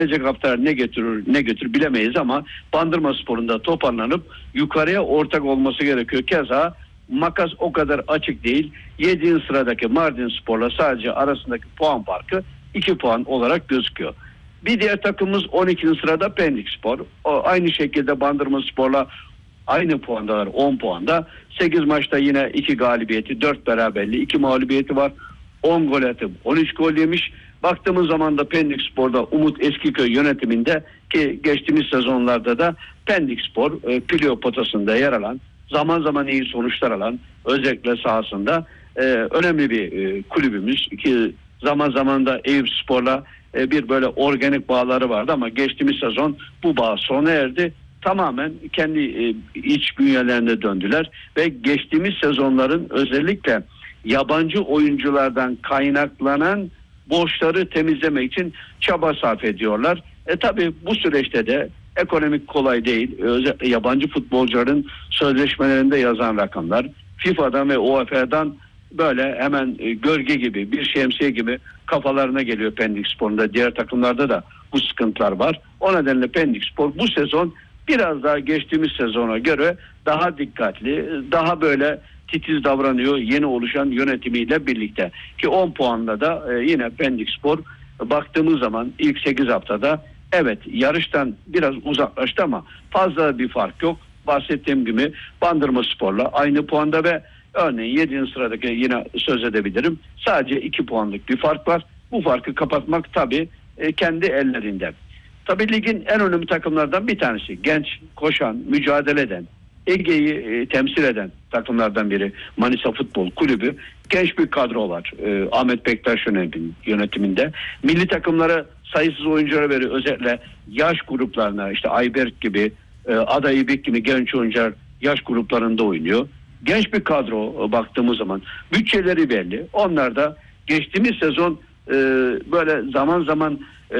gelecek hafta ne getirir ne götürür bilemeyiz ama Bandırmaspor'un da toparlanıp yukarıya ortak olması gerekiyor. Keza makas o kadar açık değil. 7. sıradaki Mardinspor'la sadece arasındaki puan farkı 2 puan olarak gözüküyor. Bir diğer takımımız 12. sırada Pendikspor. Aynı şekilde Bandırmaspor'la aynı puandalar, 10 puanda. 8 maçta yine 2 galibiyeti, 4 beraberliği, 2 mağlubiyeti var. 10 gol atıp 13 gol yemiş. Baktığımız zaman da Pendikspor'da Umut Eskiköy yönetiminde, ki geçtiğimiz sezonlarda da Pendikspor playoff potasında yer alan, zaman zaman iyi sonuçlar alan, özellikle sahasında önemli bir kulübümüz ki zaman zaman da Eyüpspor'la bir böyle organik bağları vardı ama geçtiğimiz sezon bu bağ sona erdi. Tamamen kendi iç bünyelerine döndüler ve geçtiğimiz sezonların özellikle yabancı oyunculardan kaynaklanan borçları temizlemek için çaba sarf ediyorlar. Tabii bu süreçte de ekonomik kolay değil. Özellikle yabancı futbolcuların sözleşmelerinde yazan rakamlar FIFA'dan ve UEFA'dan böyle hemen gölge gibi, bir şemsiye gibi kafalarına geliyor Pendikspor'un da. Diğer takımlarda da bu sıkıntılar var. O nedenle Pendikspor bu sezon biraz daha geçtiğimiz sezona göre daha dikkatli, daha böyle titiz davranıyor yeni oluşan yönetimiyle birlikte. Ki 10 puanla da yine Pendikspor baktığımız zaman ilk 8 haftada evet yarıştan biraz uzaklaştı ama fazla bir fark yok. Bahsettiğim gibi Bandırmaspor'la aynı puanda ve örneğin 7. sıradaki yine söz edebilirim. Sadece 2 puanlık bir fark var. Bu farkı kapatmak tabii kendi ellerinde. Tabii ligin en önemli takımlardan bir tanesi. Genç, koşan, mücadele eden, Ege'yi temsil eden takımlardan biri Manisa Futbol Kulübü. Genç bir kadro var. Ahmet Bektaş yönetiminde. Milli takımlara sayısız oyunculara veriyor. Özellikle yaş gruplarına, işte Ayberk gibi, Ada İbik gibi genç oyuncular yaş gruplarında oynuyor. Genç bir kadro baktığımız zaman. Bütçeleri belli. Onlar da geçtiğimiz sezon böyle zaman zaman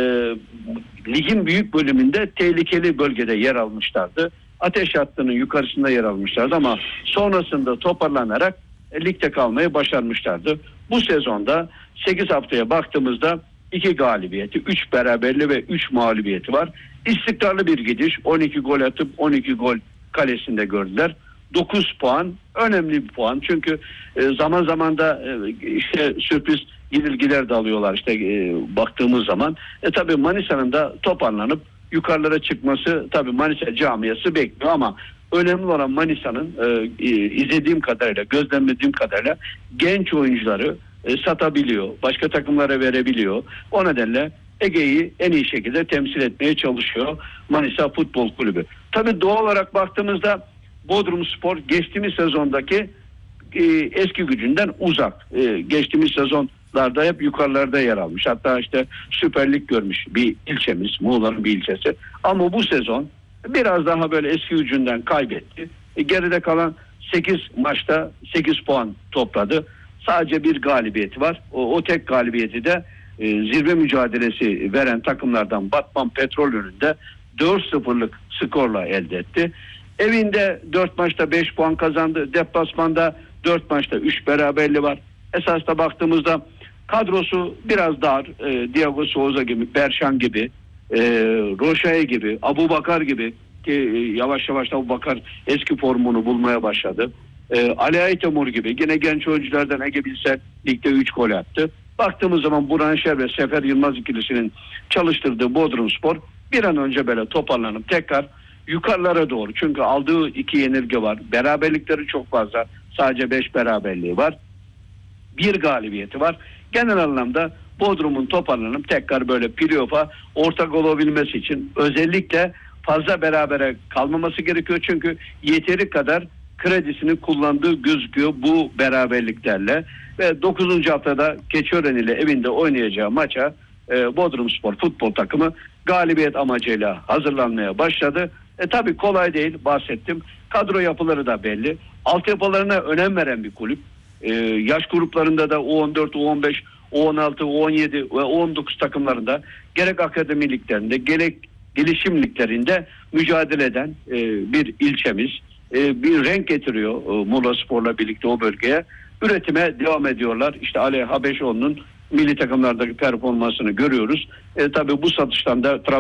ligin büyük bölümünde tehlikeli bölgede yer almışlardı. Ateş hattının yukarısında yer almışlardı ama sonrasında toparlanarak ligde kalmayı başarmışlardı. Bu sezonda 8 haftaya baktığımızda 2 galibiyeti, 3 beraberliği ve 3 mağlubiyeti var. İstikrarlı bir gidiş. 12 gol atıp 12 gol kalesinde gördüler. 9 puan önemli bir puan. Çünkü zaman zaman da işte sürpriz yenilgiler de alıyorlar işte baktığımız zaman. Tabii Manisa'nın da toparlanıp yukarılara çıkması tabii Manisa camiası bekliyor ama önemli olan Manisa'nın izlediğim kadarıyla, gözlemlediğim kadarıyla genç oyuncuları satabiliyor. Başka takımlara verebiliyor. O nedenle Ege'yi en iyi şekilde temsil etmeye çalışıyor Manisa Futbol Kulübü. Tabii doğal olarak baktığımızda Bodrumspor geçtiğimiz sezondaki eski gücünden uzak. Geçtiğimiz sezonlarda hep yukarılarda yer almış. Hatta işte Süper Lig görmüş bir ilçemiz, Muğla'nın bir ilçesi. Ama bu sezon biraz daha böyle eski gücünden kaybetti. Geride kalan 8 maçta 8 puan topladı. Sadece bir galibiyeti var. O tek galibiyeti de zirve mücadelesi veren takımlardan Batman Petrol önünde 4-0'lık skorla elde etti. Evinde 4 maçta 5 puan kazandı. Deplasmanda 4 maçta 3 beraberliği var. Esasda baktığımızda kadrosu biraz dar. Diego Souza gibi, Berşan gibi, Roşay gibi, Abubakar gibi ki yavaş yavaş Abubakar eski formunu bulmaya başladı. Ali Aytemur gibi yine genç oyunculardan Ege Bilser ligde 3 gol attı. Baktığımız zaman Burhan Şer ve Sefer Yılmaz ikilisinin çalıştırdığı Bodrumspor bir an önce böyle toparlanıp tekrar yukarılara doğru. Çünkü aldığı 2 yenilgi var. Beraberlikleri çok fazla. Sadece 5 beraberliği var. 1 galibiyeti var. Genel anlamda Bodrum'un toparlanıp tekrar böyle playoff'a ortak olabilmesi için özellikle fazla berabere kalmaması gerekiyor. Çünkü yeteri kadar kredisini kullandığı gözüküyor bu beraberliklerle. Ve 9. haftada Keçiören ile evinde oynayacağı maça Bodrumspor futbol takımı galibiyet amacıyla hazırlanmaya başladı. Tabii kolay değil, bahsettim. Kadro yapıları da belli. Altyapılarına önem veren bir kulüp. Yaş gruplarında da U14, U15, U16, U17 ve U19 takımlarında gerek akademi liglerinde gerek gelişim liglerinde mücadele eden bir ilçemiz. Bir renk getiriyor Muğla Spor'la birlikte o bölgeye. Üretime devam ediyorlar. İşte Ali Habeşoğlu'nun milli takımlardaki performansını görüyoruz. Tabii bu satıştan da